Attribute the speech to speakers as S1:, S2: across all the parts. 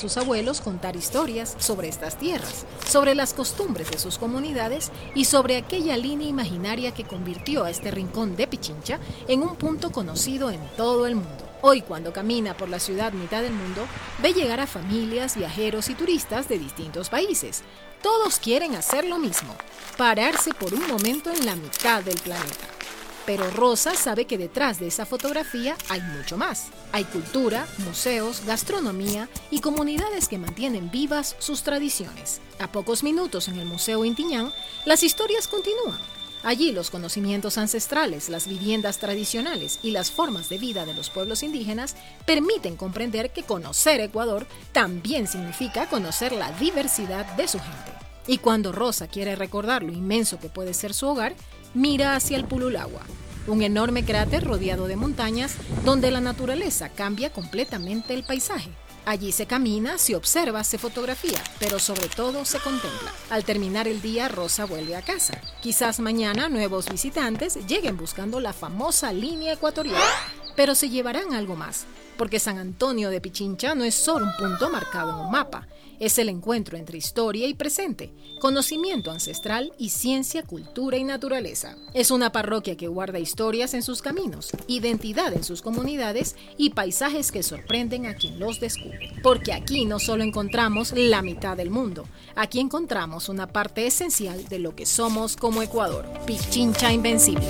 S1: sus abuelos contar historias sobre estas tierras, sobre las costumbres de sus comunidades y sobre aquella línea imaginaria que convirtió a este rincón de Pichincha en un punto conocido en todo el mundo. Hoy, cuando camina por la ciudad mitad del mundo, ve llegar a familias, viajeros y turistas de distintos países. Todos quieren hacer lo mismo, pararse por un momento en la mitad del planeta. Pero Rosa sabe que detrás de esa fotografía hay mucho más. Hay cultura, museos, gastronomía y comunidades que mantienen vivas sus tradiciones. A pocos minutos en el Museo Intiñán, las historias continúan. Allí los conocimientos ancestrales, las viviendas tradicionales y las formas de vida de los pueblos indígenas permiten comprender que conocer Ecuador también significa conocer la diversidad de su gente. Y cuando Rosa quiere recordar lo inmenso que puede ser su hogar, mira hacia el Pululagua, un enorme cráter rodeado de montañas donde la naturaleza cambia completamente el paisaje. Allí se camina, se observa, se fotografía, pero sobre todo se contempla. Al terminar el día, Rosa vuelve a casa. Quizás mañana nuevos visitantes lleguen buscando la famosa línea ecuatorial, pero se llevarán algo más, porque San Antonio de Pichincha no es solo un punto marcado en un mapa, es el encuentro entre historia y presente, conocimiento ancestral y ciencia, cultura y naturaleza. Es una parroquia que guarda historias en sus caminos, identidad en sus comunidades y paisajes que sorprenden a quien los descubre. Porque aquí no solo encontramos la mitad del mundo, aquí encontramos una parte esencial de lo que somos como Ecuador. Pichincha Invencible.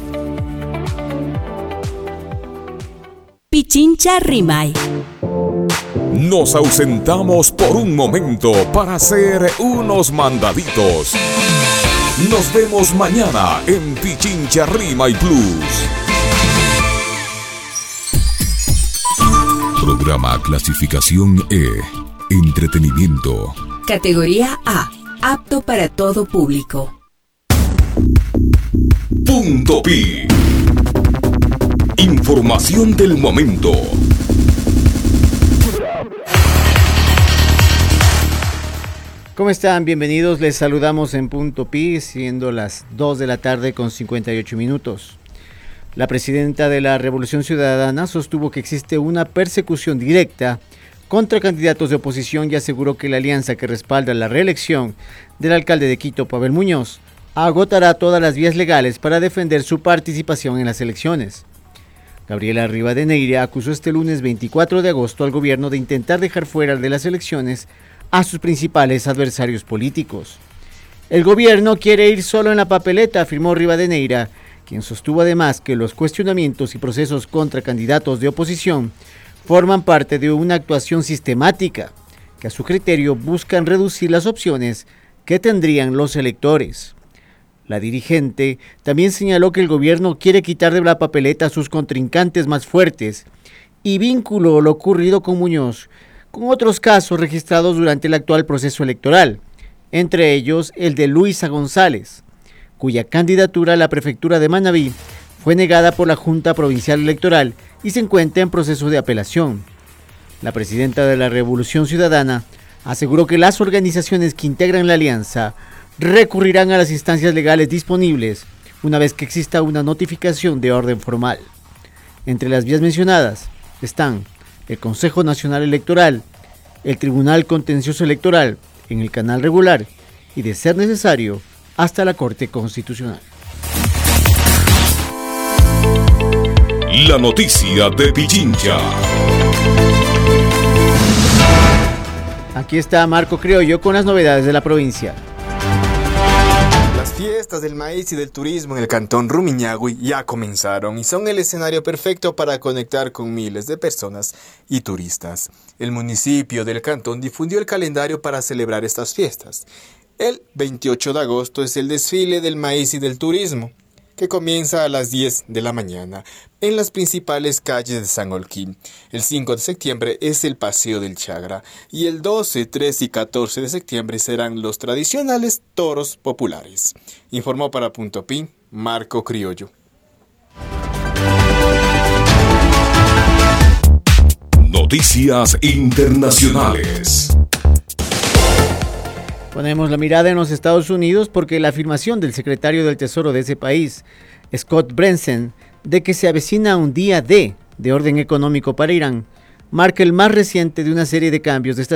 S2: Pichincha Rimay.
S3: Nos ausentamos por un momento para hacer unos mandaditos. Nos vemos mañana en Pichincha Rimay Plus. Programa clasificación E. Entretenimiento.
S2: Categoría A. Apto para todo público.
S3: Punto Pi. Información del momento.
S4: ¿Cómo están? Bienvenidos, les saludamos en Punto Pi, siendo las 2 de la tarde con 58 minutos. La presidenta de la Revolución Ciudadana sostuvo que existe una persecución directa contra candidatos de oposición y aseguró que la alianza que respalda la reelección del alcalde de Quito, Pavel Muñoz, agotará todas las vías legales para defender su participación en las elecciones. Gabriela Rivadeneira acusó este lunes 24 de agosto al gobierno de intentar dejar fuera de las elecciones a sus principales adversarios políticos. El gobierno quiere ir solo en la papeleta, afirmó Rivadeneira, quien sostuvo además que los cuestionamientos y procesos contra candidatos de oposición forman parte de una actuación sistemática, que a su criterio buscan reducir las opciones que tendrían los electores. La dirigente también señaló que el gobierno quiere quitar de la papeleta a sus contrincantes más fuertes y vinculó lo ocurrido con Muñoz con otros casos registrados durante el actual proceso electoral, entre ellos el de Luisa González, cuya candidatura a la prefectura de Manabí fue negada por la Junta Provincial Electoral y se encuentra en proceso de apelación. La presidenta de la Revolución Ciudadana aseguró que las organizaciones que integran la alianza recurrirán a las instancias legales disponibles una vez que exista una notificación de orden formal. Entre las vías mencionadas están el Consejo Nacional Electoral, el Tribunal Contencioso Electoral en el canal regular y, de ser necesario, hasta la Corte Constitucional.
S3: La noticia de Pichincha.
S4: Aquí está Marco Criollo con las novedades de la provincia.
S5: Las fiestas del maíz y del turismo en el cantón Rumiñahui ya comenzaron y son el escenario perfecto para conectar con miles de personas y turistas. El municipio del cantón difundió el calendario para celebrar estas fiestas. El 28 de agosto es el desfile del maíz y del turismo, que comienza a las 10 de la mañana en las principales calles de San Olquín. El 5 de septiembre es el Paseo del Chagra y el 12, 13 y 14 de septiembre serán los tradicionales toros populares. Informó para Punto Pi, Marco Criollo.
S3: Noticias internacionales.
S4: Ponemos la mirada en los Estados Unidos porque la afirmación del secretario del Tesoro de ese país, Scott Bessent, de que se avecina un día D de orden económico para Irán, marca el más reciente de una serie de cambios de